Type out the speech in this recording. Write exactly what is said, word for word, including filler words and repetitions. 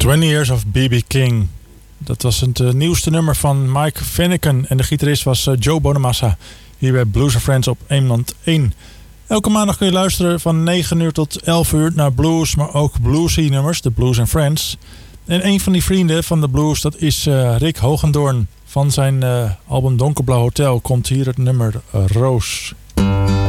twintig Years of B B King. Dat was het uh, nieuwste nummer van Mike Finnegan. En de gitarist was uh, Joe Bonamassa. Hier bij Blues and Friends op Eemland één. Elke maandag kun je luisteren van negen uur tot elf uur naar blues, maar ook bluesy nummers, de Blues and Friends. En een van die vrienden van de blues, dat is uh, Rick Hogendoorn. Van zijn uh, album Donkerblauw Hotel komt hier het nummer uh, Roos.